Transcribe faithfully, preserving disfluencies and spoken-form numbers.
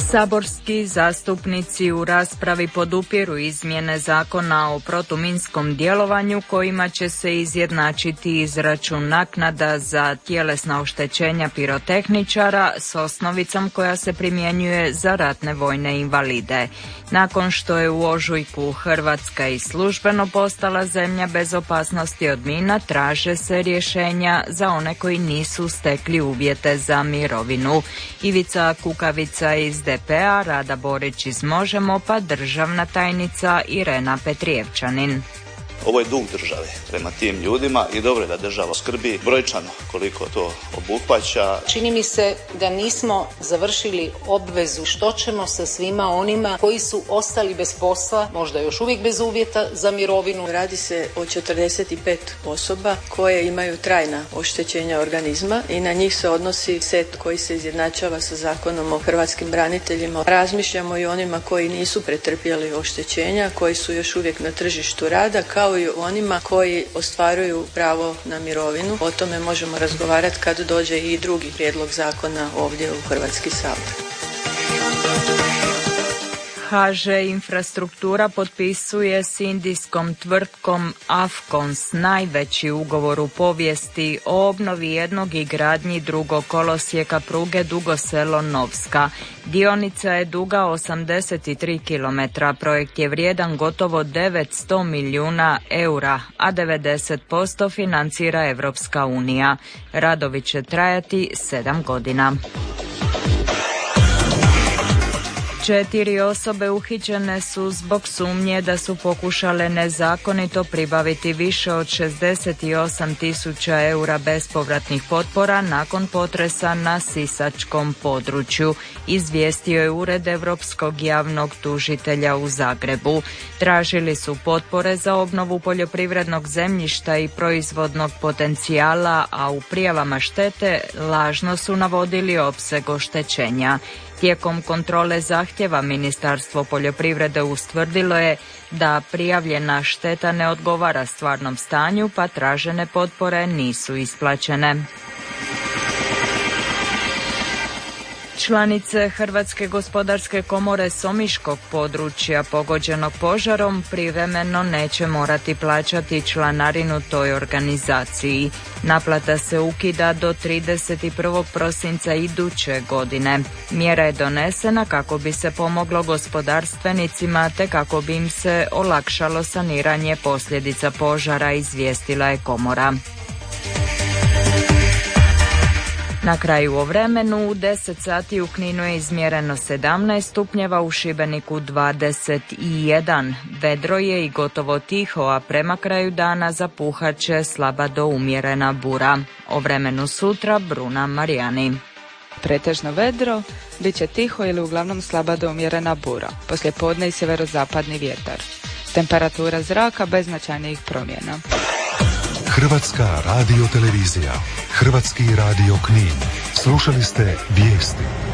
Saborski zastupnici u raspravi podupiru izmjene zakona o protuminskom djelovanju kojima će se izjednačiti izračun naknada za tjelesna oštećenja pirotehničara s osnovicom koja se primjenjuje za ratne vojne invalide. Nakon što je u ožujku Hrvatska i službeno postala zemlja bez opasnosti od mina, traže se rješenja za one koji nisu stekli uvjete za mirovinu. Ivica Kukavica iz D P P-a, Rada Borić iz Možemo, pa državna tajnica Irena Petrijevčanin. Ovo je dug države prema tim ljudima i dobro je da država skrbi brojčano koliko to obuhvaća. Čini mi se da nismo završili obvezu što ćemo sa svima onima koji su ostali bez posla, možda još uvijek bez uvjeta za mirovinu. Radi se o četrdeset pet osoba koje imaju trajna oštećenja organizma i na njih se odnosi set koji se izjednačava sa Zakonom o hrvatskim braniteljima. Razmišljamo i onima koji nisu pretrpjeli oštećenja, koji su još uvijek na tržištu rada, kao i onima koji ostvaruju pravo na mirovinu. O tome možemo razgovarati kad dođe i drugi prijedlog zakona ovdje u Hrvatski sabor. H Ž Infrastruktura potpisuje s indijskom tvrtkom Afcons najveći ugovor u povijesti o obnovi jednog i gradnji drugog kolosijeka pruge Dugo Selo-Novska. Dionica je duga osamdeset tri kilometra, projekt je vrijedan gotovo devetsto milijuna eura, a devedeset posto financira Evropska unija. Radovi će trajati sedam godina. Četiri osobe uhićene su zbog sumnje da su pokušale nezakonito pribaviti više od šezdeset osam tisuća eura bespovratnih potpora nakon potresa na sisačkom području, izvijestio je Ured Europskog javnog tužitelja u Zagrebu. Tražili su potpore za obnovu poljoprivrednog zemljišta i proizvodnog potencijala, a u prijavama štete lažno su navodili opseg oštećenja. Tijekom kontrole zahtjeva Ministarstvo poljoprivrede ustvrdilo je da prijavljena šteta ne odgovara stvarnom stanju, pa tražene potpore nisu isplaćene. Članice Hrvatske gospodarske komore s omiškog područja pogođenog požarom privremeno neće morati plaćati članarinu toj organizaciji. Naplata se ukida do trideset prvog prosinca iduće godine. Mjera je donesena kako bi se pomoglo gospodarstvenicima te kako bi im se olakšalo saniranje posljedica požara, izvijestila je komora. Na kraju o vremenu, u deset sati u Kninu je izmjereno sedamnaest stupnjeva, u Šibeniku dvadeset jedan. Vedro je i gotovo tiho, a prema kraju dana zapuhat će slaba do umjerena bura. O vremenu sutra, Bruna Marijani. Pretežno vedro, bit će tiho ili uglavnom slaba do umjerena bura, poslijepodne i sjeverozapadni vjetar. Temperatura zraka bez značajnijih promjena. Hrvatska radiotelevizija, Hrvatski radio Knin. Slušali ste vijesti.